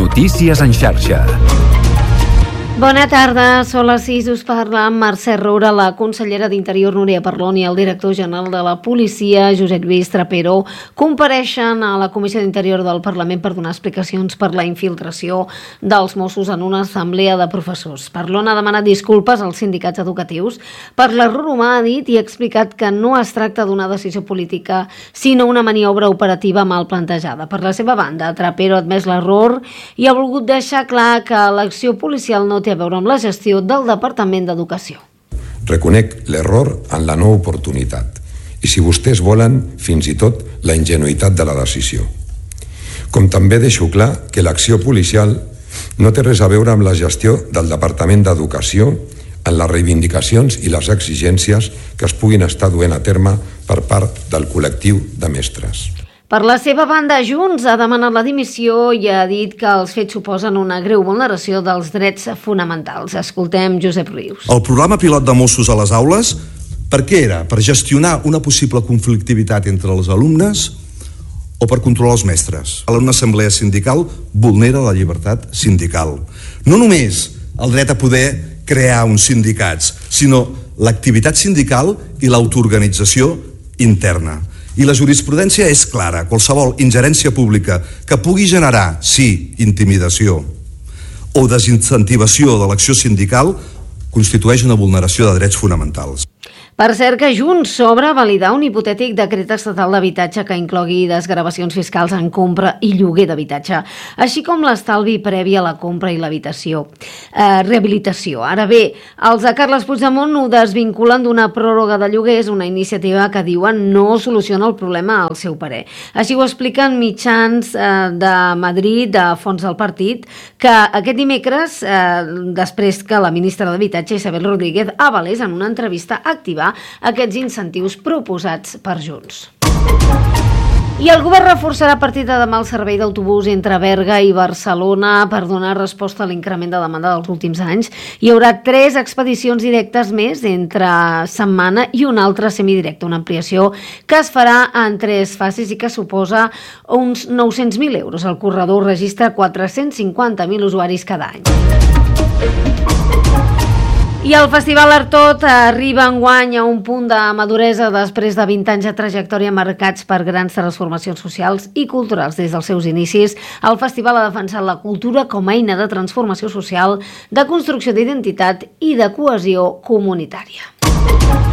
Notícies en xarxa. Bona tarda, són les 6, us parla Mercè Roura, la consellera d'Interior Núria Parlon i el director general de la policia, Josep Lluís Trapero, compareixen a la Comissió d'Interior del Parlament per donar explicacions per la infiltració dels Mossos en una assemblea de professors. Parlon ha demanat disculpes als sindicats educatius per l'error humà, ha dit, i ha explicat que no es tracta d'una decisió política, sinó una maniobra operativa mal plantejada. Per la seva banda, Trapero ha admès l'error i ha volgut deixar clar que l'acció policial no té a veure amb la gestió del Departament d'Educació. Reconec l'error en la no oportunitat i, si vostès volen, fins i tot la ingenuïtat de la decisió. Com també deixo clar que l'acció policial no té res a veure amb la gestió del Departament d'Educació en les reivindicacions i les exigències que es puguin estar duent a terme per part del col·lectiu de mestres. Per la seva banda, Junts ha demanat la dimissió i ha dit que els fets suposen una greu vulneració dels drets fonamentals. Escoltem Josep Rius. El programa pilot de Mossos a les aules, per què era? Per gestionar una possible conflictivitat entre els alumnes o per controlar els mestres? Una assemblea sindical vulnera la llibertat sindical. No només el dret a poder crear uns sindicats, sinó l'activitat sindical i l'autoorganització interna. I la jurisprudència és clara. Qualsevol ingerència pública que pugui generar, sí, intimidació o desincentivació de l'acció sindical constitueix una vulneració de drets fonamentals. Per cert, que Junts s'obre a validar un hipotètic decret estatal d'habitatge que inclogui desgravacions fiscals en compra i lloguer d'habitatge, així com l'estalvi previ a la compra i rehabilitació. Ara bé, els de Carles Puigdemont ho desvinculen d'una pròrroga de lloguers, una iniciativa que diuen no soluciona el problema al seu parer. Així ho expliquen mitjans de Madrid, de fons del partit, que aquest dimecres, després que la ministra d'Habitatge, Isabel Rodríguez, avalés en una entrevista activar aquests incentius proposats per Junts. I el govern reforçarà a partir de demà el servei d'autobús entre Berga i Barcelona per donar resposta a l'increment de demanda dels últims anys. Hi haurà 3 expedicions directes més entre setmana i una altra semidirecta, una ampliació que es farà en 3 fases i que suposa uns 900.000 euros. El corredor registra 450.000 usuaris cada any. I el Festival Artot arriba enguany a un punt de maduresa després de 20 anys de trajectòria marcats per grans transformacions socials i culturals. Des dels seus inicis, el festival ha defensat la cultura com a eina de transformació social, de construcció d'identitat i de cohesió comunitària.